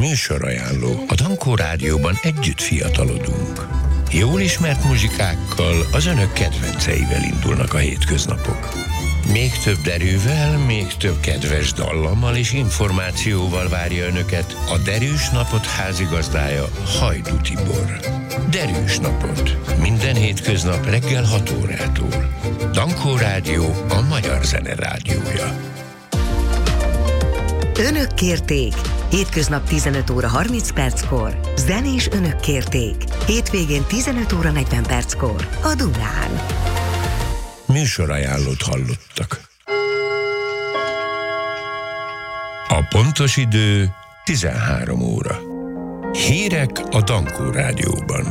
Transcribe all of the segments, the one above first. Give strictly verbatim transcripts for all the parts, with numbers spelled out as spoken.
Műsorajánló. A Dankó Rádióban együtt fiatalodunk. Jól ismert muzsikákkal, az önök kedvenceivel indulnak a hétköznapok. Még több derűvel, még több kedves dallammal és információval várja önöket a Derűs Napot házigazdája, Hajdú Tibor. Derűs Napot. Minden hétköznap reggel hat órától. Dankó Rádió, a magyar zene rádiója. Önök kérték. Hétköznap tizenöt óra harminc perckor. Zenés önök kérték. Hétvégén tizenöt óra negyven perckor. A Dunán. Műsorajánlót hallottak. A pontos idő tizenhárom óra. Hírek a Dankó Rádióban.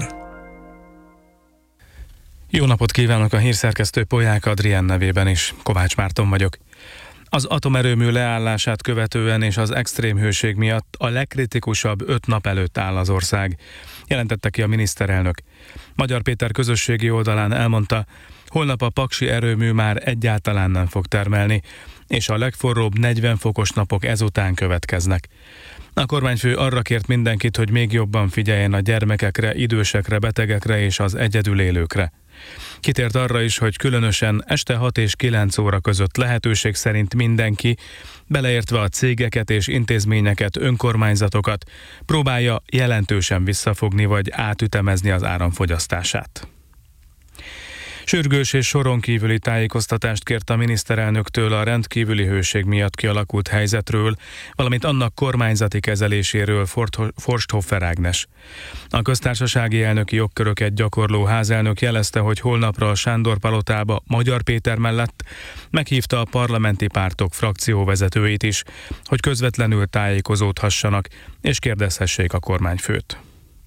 Jó napot kívánok, a hírszerkesztő Polyák Adrián nevében is. Kovács Márton vagyok. Az atomerőmű leállását követően és az extrém hőség miatt a legkritikusabb öt nap előtt áll az ország, jelentette ki a miniszterelnök. Magyar Péter közösségi oldalán elmondta, holnap a paksi erőmű már egyáltalán nem fog termelni, és a legforróbb negyven fokos napok ezután következnek. A kormányfő arra kért mindenkit, hogy még jobban figyeljen a gyermekekre, idősekre, betegekre és az egyedül élőkre. Kitért arra is, hogy különösen este hat és kilenc óra között lehetőség szerint mindenki, beleértve a cégeket és intézményeket, önkormányzatokat, próbálja jelentősen visszafogni vagy átütemezni az áramfogyasztását. Sürgős és soron kívüli tájékoztatást kért a miniszterelnöktől a rendkívüli hőség miatt kialakult helyzetről, valamint annak kormányzati kezeléséről Forsthoffer Ágnes. A köztársasági elnöki jogköröket gyakorló házelnök jelezte, hogy holnapra a Sándor-palotába Magyar Péter mellett meghívta a parlamenti pártok frakcióvezetőit is, hogy közvetlenül tájékozódhassanak és kérdezhessék a kormányfőt.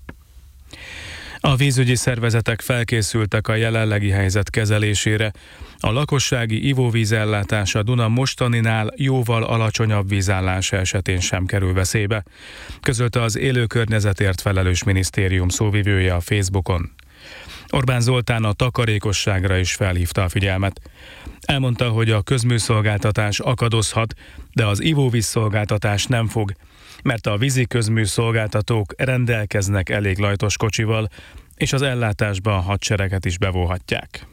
A vízügyi szervezetek felkészültek a jelenlegi helyzet kezelésére. A lakossági ivóvízellátás a Duna mostaninál jóval alacsonyabb vízállása esetén sem kerül veszélybe, közölte az élő környezetért felelős minisztérium szóvivője a Facebookon. Orbán Zoltán a takarékosságra is felhívta a figyelmet. Elmondta, hogy a közműszolgáltatás akadozhat, de az ivóvízszolgáltatás nem fog, mert a vízi közműszolgáltatók rendelkeznek elég lajtos kocsival, és az ellátásba a hadsereget is bevonhatják.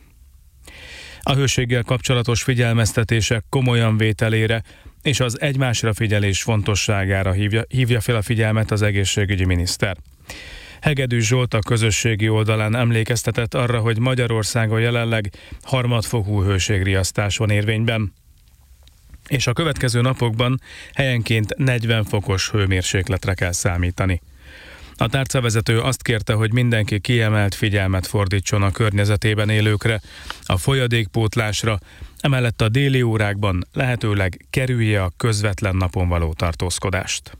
A hőséggel kapcsolatos figyelmeztetések komolyan vételére és az egymásra figyelés fontosságára hívja, hívja fel a figyelmet az egészségügyi miniszter. Hegedű Zsolt a közösségi oldalán emlékeztetett arra, hogy Magyarországon jelenleg harmadfokú hőségriasztás van érvényben, és a következő napokban helyenként negyven fokos hőmérsékletre kell számítani. A tárcavezető azt kérte, hogy mindenki kiemelt figyelmet fordítson a környezetében élőkre, a folyadékpótlásra, emellett a déli órákban lehetőleg kerülje a közvetlen napon való tartózkodást.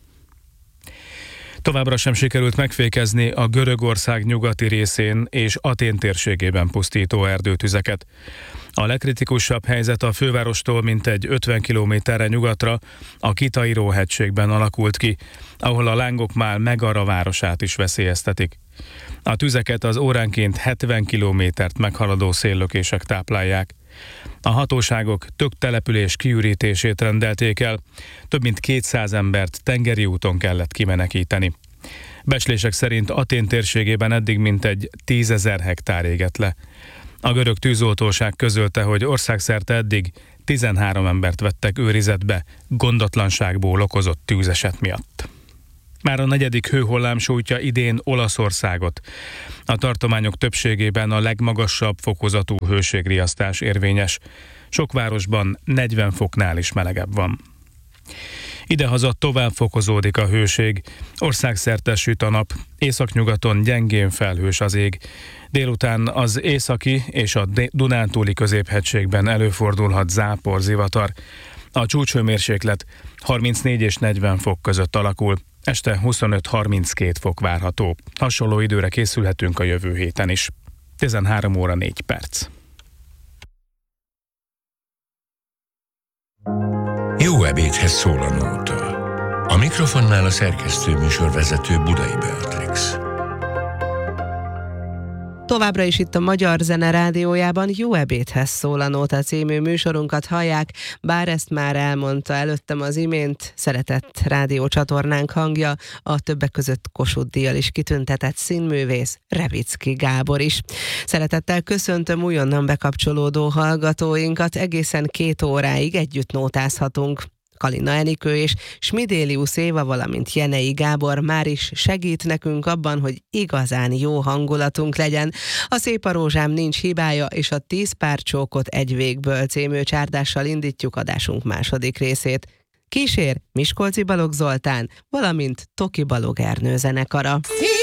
Továbbra sem sikerült megfékezni a Görögország nyugati részén és Atén térségében pusztító erdőtüzeket. A legkritikusabb helyzet a fővárostól mintegy ötven kilométerre nyugatra, a Kitairó-hegységben alakult ki, ahol a lángok már Megara városát is veszélyeztetik. A tüzeket az óránként hetven kilométert meghaladó széllökések táplálják. A hatóságok több település kiürítését rendelték el, több mint kétszáz embert tengeri úton kellett kimenekíteni. Becslések szerint Atén térségében eddig mintegy tízezer hektár égett le. A görög tűzoltóság közölte, hogy országszerte eddig tizenhárom embert vettek őrizetbe gondatlanságból okozott tűzeset miatt. Már a negyedik hőhullám sújtja idén Olaszországot. A tartományok többségében a legmagasabb fokozatú hőségriasztás érvényes. Sok városban negyven foknál is melegebb van. Idehaza tovább fokozódik a hőség, országszerte süt a nap, északnyugaton gyengén felhős az ég. Délután az északi és a Dunántúli középhegységben előfordulhat zápor, zivatar. A csúcshőmérséklet harmincnégy és negyven fok között alakul, este huszonöt-harminckét fok várható. Hasonló időre készülhetünk a jövő héten is. tizenhárom óra négy perc. Jó ebédhez szól a nóta. A mikrofonnál a szerkesztő műsorvezető Budai Beatrix. Továbbra is itt a Magyar Zene Rádiójában Jó ebédhez szól a Nóta című műsorunkat hallják, bár ezt már elmondta előttem az imént, szeretett rádiócsatornánk hangja, a többek között Kossuth-díjjal is kitüntetett színművész Revicki Gábor is. Szeretettel köszöntöm újonnan bekapcsolódó hallgatóinkat, egészen két óráig együtt nótázhatunk. Kalina Enikő és Smidélius Éva, valamint Jenei Gábor már is segít nekünk abban, hogy igazán jó hangulatunk legyen. A Szép a rózsám nincs hibája és a Tíz pár csókot egy végből című csárdással indítjuk adásunk második részét. Kísér Miskolci Balogh Zoltán, valamint Toki Balogh Ernő zenekara.